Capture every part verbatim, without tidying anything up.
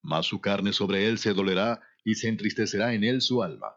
mas su carne sobre él se dolerá, y se entristecerá en él su alma.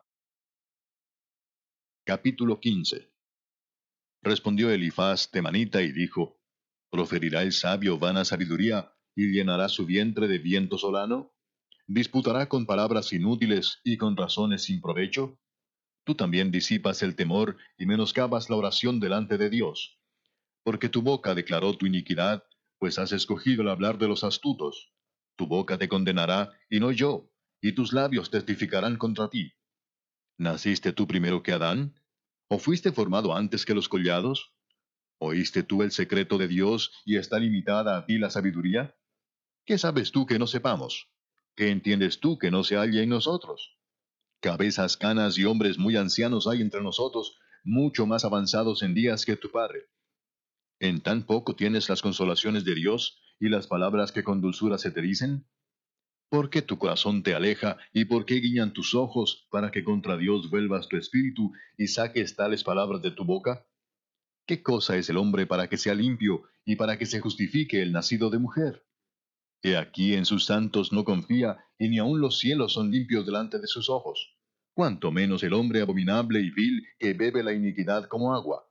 Capítulo quince. Respondió Elifaz temanita y dijo, ¿proferirá el sabio vana sabiduría, y llenará su vientre de viento solano? ¿Disputará con palabras inútiles y con razones sin provecho? Tú también disipas el temor y menoscabas la oración delante de Dios. Porque tu boca declaró tu iniquidad, pues has escogido el hablar de los astutos. Tu boca te condenará, y no yo, y tus labios testificarán contra ti. ¿Naciste tú primero que Adán? ¿O fuiste formado antes que los collados? ¿Oíste tú el secreto de Dios, y está limitada a ti la sabiduría? ¿Qué sabes tú que no sepamos? ¿Qué entiendes tú que no se halla en nosotros? Cabezas canas y hombres muy ancianos hay entre nosotros, mucho más avanzados en días que tu padre. ¿En tan poco tienes las consolaciones de Dios, y las palabras que con dulzura se te dicen? ¿Por qué tu corazón te aleja, y por qué guiñan tus ojos, para que contra Dios vuelvas tu espíritu, y saques tales palabras de tu boca? ¿Qué cosa es el hombre para que sea limpio, y para que se justifique el nacido de mujer? He aquí en sus santos no confía, y ni aun los cielos son limpios delante de sus ojos. Cuanto menos el hombre abominable y vil, que bebe la iniquidad como agua.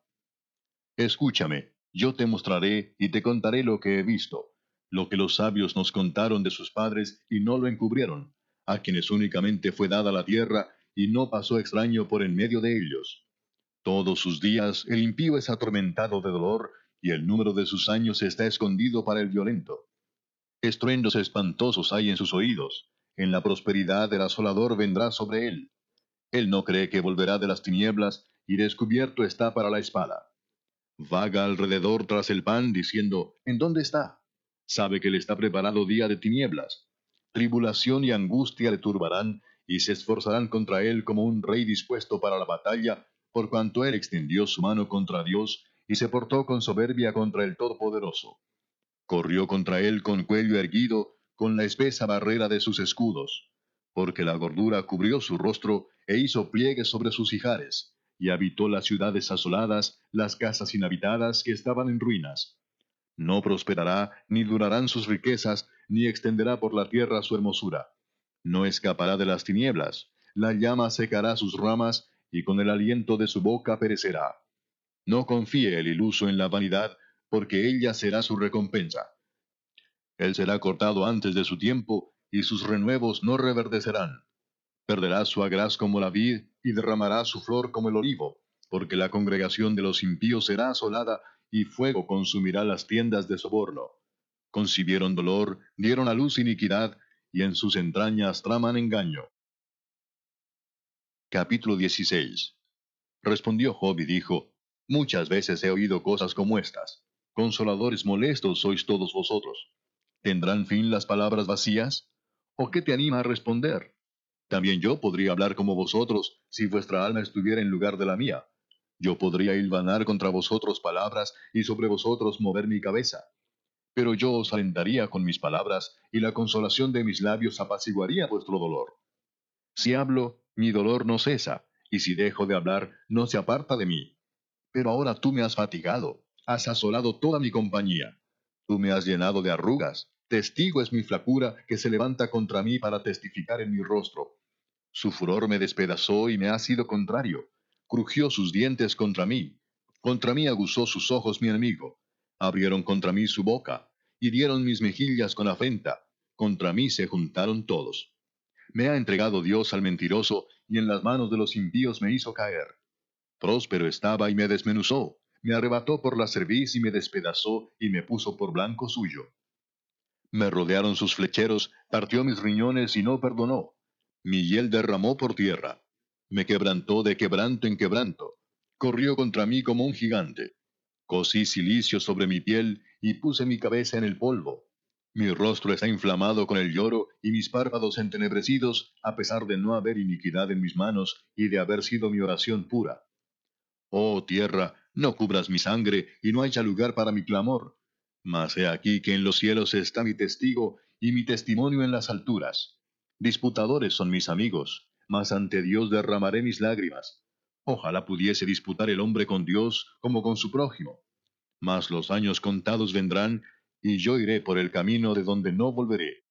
Escúchame, yo te mostraré y te contaré lo que he visto, lo que los sabios nos contaron de sus padres y no lo encubrieron, a quienes únicamente fue dada la tierra, y no pasó extraño por en medio de ellos. Todos sus días el impío es atormentado de dolor, y el número de sus años está escondido para el violento. Estruendos espantosos hay en sus oídos, en la prosperidad el asolador vendrá sobre él. Él no cree que volverá de las tinieblas, y descubierto está para la espada. Vaga alrededor tras el pan, diciendo, ¿en dónde está? Sabe que le está preparado día de tinieblas. Tribulación y angustia le turbarán, y se esforzarán contra él como un rey dispuesto para la batalla, por cuanto él extendió su mano contra Dios, y se portó con soberbia contra el Todopoderoso. Corrió contra él con cuello erguido, con la espesa barrera de sus escudos. Porque la gordura cubrió su rostro, e hizo pliegues sobre sus ijares, y habitó las ciudades asoladas, las casas inhabitadas que estaban en ruinas. No prosperará, ni durarán sus riquezas, ni extenderá por la tierra su hermosura. No escapará de las tinieblas, la llama secará sus ramas, y con el aliento de su boca perecerá. No confíe el iluso en la vanidad, porque ella será su recompensa. Él será cortado antes de su tiempo, y sus renuevos no reverdecerán. Perderá su agraz como la vid, y derramará su flor como el olivo, porque la congregación de los impíos será asolada, y fuego consumirá las tiendas de soborno. Concibieron dolor, dieron a luz iniquidad, y en sus entrañas traman engaño. Capítulo dieciséis. Respondió Job y dijo, Muchas veces he oído cosas como estas. Consoladores molestos sois todos vosotros. ¿Tendrán fin las palabras vacías? ¿O qué te anima a responder? También yo podría hablar como vosotros, si vuestra alma estuviera en lugar de la mía. Yo podría hilvanar contra vosotros palabras, y sobre vosotros mover mi cabeza. Pero yo os alentaría con mis palabras, y la consolación de mis labios apaciguaría vuestro dolor. Si hablo, mi dolor no cesa, y si dejo de hablar, no se aparta de mí. Pero ahora tú me has fatigado, has asolado toda mi compañía. Tú me has llenado de arrugas, testigo es mi flacura que se levanta contra mí para testificar en mi rostro. Su furor me despedazó y me ha sido contrario. Crujió sus dientes contra mí. Contra mí aguzó sus ojos mi enemigo. Abrieron contra mí su boca, hirieron mis mejillas con afrenta. Contra mí se juntaron todos. Me ha entregado Dios al mentiroso, y en las manos de los impíos me hizo caer. Próspero estaba y me desmenuzó, me arrebató por la cerviz y me despedazó, y me puso por blanco suyo. Me rodearon sus flecheros, partió mis riñones y no perdonó. Mi hiel derramó por tierra. Me quebrantó de quebranto en quebranto. Corrió contra mí como un gigante. Cosí cilicio sobre mi piel y puse mi cabeza en el polvo. Mi rostro está inflamado con el lloro y mis párpados entenebrecidos, a pesar de no haber iniquidad en mis manos y de haber sido mi oración pura. Oh tierra, no cubras mi sangre, y no haya lugar para mi clamor. Mas he aquí que en los cielos está mi testigo, y mi testimonio en las alturas. Disputadores son mis amigos, mas ante Dios derramaré mis lágrimas. Ojalá pudiese disputar el hombre con Dios como con su prójimo. Mas los años contados vendrán, y yo iré por el camino de donde no volveré.